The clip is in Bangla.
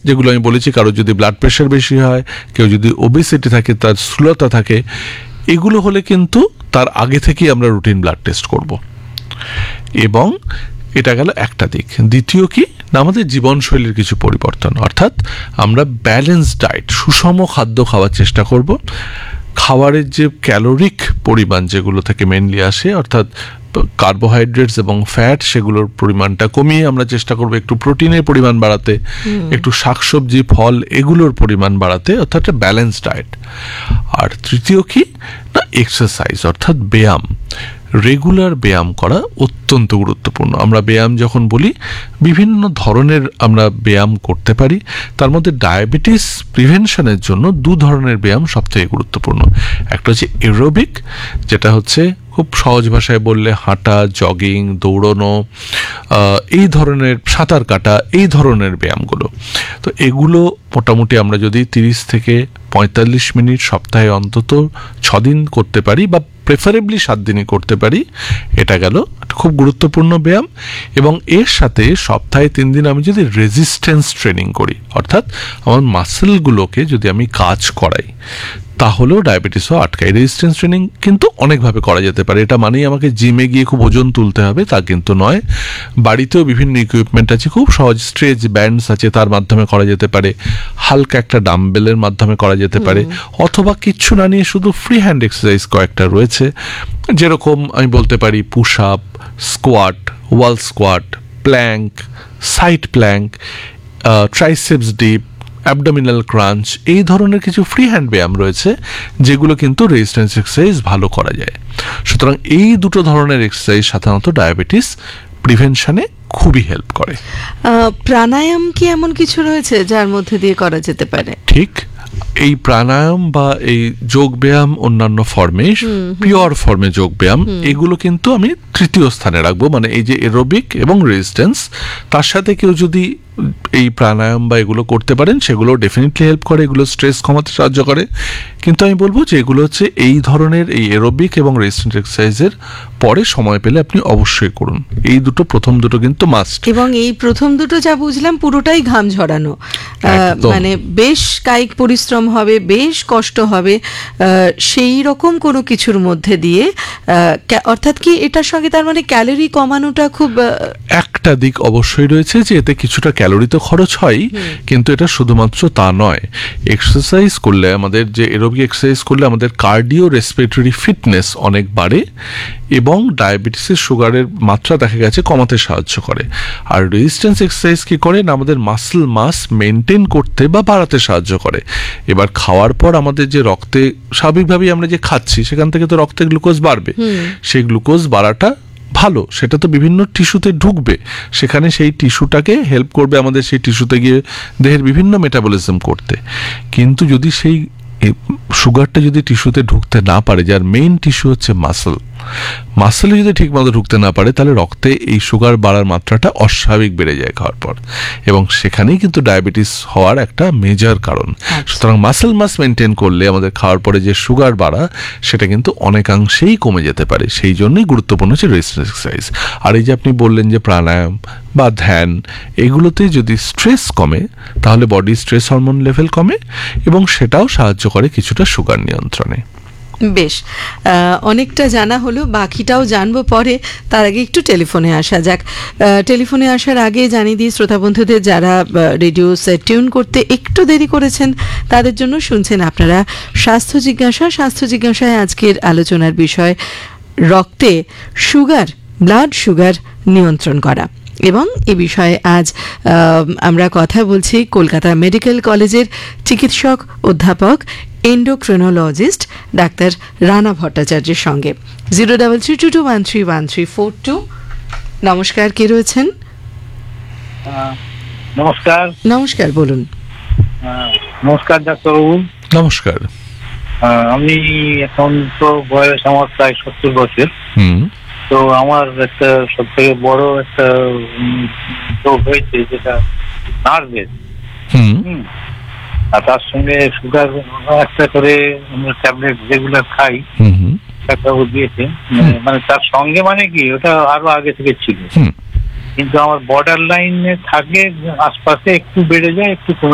যেগুলো আমি বলেছি, কারো যদি ব্লাড প্রেশার বেশি হয়, কেউ যদি ওবেসিটি থাকে, তার স্থূলতা থাকে, এগুলো হলে কিন্তু তার আগে থেকেই আমরা রুটিন ব্লাড টেস্ট করব। এবং এটা গেল একটা দিক। দ্বিতীয় কি না, আমাদের জীবনশৈলীর কিছু পরিবর্তন, অর্থাৎ আমরা ব্যালেন্স ডায়েট, সুষম খাদ্য খাওয়ার চেষ্টা করব। খাবারের যে ক্যালোরিক পরিমাণ যেগুলো থেকে মেনলি আসে, অর্থাৎ কার্বোহাইড্রেটস এবং ফ্যাট, সেগুলোর পরিমাণটা কমিয়ে আমরা চেষ্টা করব একটু প্রোটিনের পরিমাণ বাড়াতে, একটু শাকসবজি ফল এগুলোর পরিমাণ বাড়াতে, অর্থাৎ একটা ব্যালেন্স ডায়েট। আর তৃতীয় কি না, এক্সারসাইজ অর্থাৎ ব্যায়াম। রেগুলার ব্যায়াম করা অত্যন্ত গুরুত্বপূর্ণ। আমরা ব্যায়াম যখন বলি, বিভিন্ন ধরনের আমরা ব্যায়াম করতে পারি। তার মধ্যে ডায়াবেটিস প্রিভেনশনের জন্য 2 ধরনের ব্যায়াম সবথেকে গুরুত্বপূর্ণ। একটা হচ্ছে এরোবিক, যেটা হচ্ছে খুব সহজ ভাষায় বললে হাঁটা, জগিং, দৌড়ানো, এই ধরনের, সাঁতার কাটা, এই ধরনের ব্যায়ামগুলো। তো এগুলো মোটামুটি আমরা যদি 30 থেকে 45 মিনিট সপ্তাহে অন্তত 6 দিন করতে পারি, বা প্রেফারেবলি 7 দিনই করতে পারি, এটা গেল খুব গুরুত্বপূর্ণ ব্যায়াম। এবং এর সাথে সপ্তাহে 3 দিন আমি যদি রেজিস্ট্যান্স ট্রেনিং করি, অর্থাৎ আমার মাসেলগুলোকে যদি আমি কাজ করাই, তাহলেও ডায়াবেটিসও আটকায়। রেজিস্ট্যান্স ট্রেনিং কিন্তু অনেকভাবে করা যেতে পারে। এটা মানেই আমাকে জিমে গিয়ে খুব ওজন তুলতে হবে তা কিন্তু নয়। বাড়িতেও বিভিন্ন ইকুইপমেন্ট আছে, খুব সহজ স্ট্রেচ ব্যান্ডস আছে, তার মাধ্যমে করা যেতে পারে। হালকা একটা ডাম্বেলের মাধ্যমে করা যেতে পারে, অথবা কিচ্ছু না নিয়ে শুধু ফ্রি হ্যান্ড এক্সারসাইজ কয়েকটা রয়েছে, যেরকম আমি বলতে পারি পুশ আপ, স্কোয়াট, ওয়াল squat, Planck, side Planck, triceps deep, abdominal ক্রাঞ্চ, এই ধরনের কিছু ফ্রি হ্যান্ড ব্যায়াম রয়েছে যেগুলো কিন্তু রেজিস্ট্যান্স এক্সারসাইজ ভালো করা যায়। সুতরাং এই 2 ধরনের এক্সারসাইজ সাধারণত ডায়াবেটিস প্রিভেনশনে খুবই হেল্প করে। প্রাণায়াম কি এমন কিছু রয়েছে যার মধ্যে দিয়ে করা যেতে পারে? ঠিক, এই প্রাণায়াম বা এই যোগ ব্যায়াম অন্যান্য ফর্মে, পিওর ফর্মে যোগ ব্যায়াম, এগুলো কিন্তু আমি তৃতীয় স্থানে রাখবো। মানে এই যে এরোবিক এবং রেজিস্ট্যান্স, তার সাথে কেউ যদি এই প্রাণায়াম বা এগুলো করতে পারেন, সেগুলো ডেফিনেটলি হেল্প করে, এগুলো স্ট্রেস কমাতে সাহায্য করে। কিন্তু আমি বলবো যে এগুলো হচ্ছে এই ধরনের, এই এরোবিক এবং রেজিস্ট্যান্স এক্সারসাইজের পরে সময় পেলে আপনি অবশ্যই করুন। এই প্রথম দুটো কিন্তু মাস্ট। এবং এই প্রথম দুটো যা বুঝলাম পুরোটাই ঘাম ঝরানো, মানে বেশ কায়িক পরিশ্রম হবে, বেশ কষ্ট হবে, সেই রকম কোনো কিছুর মধ্যে দিয়ে, অর্থাৎ কি এটার সঙ্গে তার মানে ক্যালোরি কমানোটা খুব একটা দিক অবশ্যই রয়েছে, যে এতে কিছুটা ক্যালোরি তো খরচ হয়, কিন্তু এটা শুধুমাত্র তা নয়। এক্সারসাইজ করলে, আমাদের যে এরোবিক এক্সারসাইজ করলে আমাদের কার্ডিও রেসপিরেটরি ফিটনেস অনেক বাড়ে, এবং ডায়াবেটিসের সুগারের মাত্রা দেখা গেছে কমাতে সাহায্য করে। আর রেজিস্ট্যান্স এক্সারসাইজ কি করে না, আমাদের মাসল মাস মেনটেন করতে বা বাড়াতে সাহায্য করে। এবার খাওয়ার পর আমাদের যে রক্তে, স্বাভাবিকভাবেই আমরা যে খাচ্ছি সেখান থেকে তো রক্তে গ্লুকোজ বাড়বে, সেই গ্লুকোজ বাড়াটা ভালো, সেটা তো বিভিন্ন টিস্যুতে ঢুকবে, সেখানে সেই টিস্যুটাকে হেল্প করবে আমাদের সেই টিস্যুতে গিয়ে দেহের বিভিন্ন মেটাবলিজম করতে। কিন্তু যদি সেই সুগারটা যদি টিস্যুতে ঢুকতে না পারে, যার মেইন টিস্যু হচ্ছে মাসলে যদি ঠিক মতো ঢুকতে না পারে, তাহলে রক্তে এই সুগার বাড়ার মাত্রাটা অস্বাভাবিক বেড়ে যায় খাওয়ার পর, এবং সেখানেই কিন্তু ডায়াবেটিস হওয়ার একটা মেজর কারণ। সুতরাং মাসল মাস মেনটেন করলে আমাদের খাওয়ার পরে যে সুগার বাড়া, সেটা কিন্তু অনেকাংশেই কমে যেতে পারে। সেই জন্যই গুরুত্বপূর্ণ হচ্ছে রেজিস্ট্যান্স এক্সারসাইজ। আর এই যে আপনি বললেন যে প্রাণায়াম বা ধ্যান, এগুলোতে যদি স্ট্রেস কমে, তাহলে বডি স্ট্রেস হরমোন লেভেল কমে, এবং সেটাও সাহায্য করে কিছুটা সুগার নিয়ন্ত্রণে। বেশ, অনেকটা জানা হলো, বাকিটাও জানবো পরে। তার আগে একটু টেলিফোনে আসা যাক। টেলিফোনে আসার আগে জানিয়ে দিই শ্রোতা বন্ধুদের, যারা রেডিও সেট টিউন করতে একটু দেরি করেছেন, তাদের জন্য শুনছেন আপনারা স্বাস্থ্য জিজ্ঞাসা। স্বাস্থ্য জিজ্ঞাসায় আজকের আলোচনার বিষয় রক্তে সুগার, ব্লাড সুগার নিয়ন্ত্রণ করা। এবং এ বিষয়ে আজ আমরা কথা বলছি কলকাতা মেডিকেল কলেজের চিকিৎসক অধ্যাপক এন্ডোক্রিনোলজিস্ট ডাক্তার রানা ভট্টাচার্যের সঙ্গে। 0332213132। নমস্কার, কে রয়েছেন? নমস্কার। নমস্কার, বলুন। নমস্কার ডাক্তারবাবু। নমস্কার। আমি এখন তো বয়স আমার প্রায় 70 বছর। তো আমার একটা সব থেকে বড় একটা রোগ হয়েছে, যেটা নার্ভের, আর তার সঙ্গে সুগার একটা করে আমরা ট্যাবলেট রেগুলার খাই, ডাক্তারবাবু দিয়েছে। মানে তার সঙ্গে মানে কি, ওটা আরো আগে থেকে ছিল, কিন্তু আমার বর্ডার লাইনে থাকে, আশপাশে একটু বেড়ে যায়, একটু কমে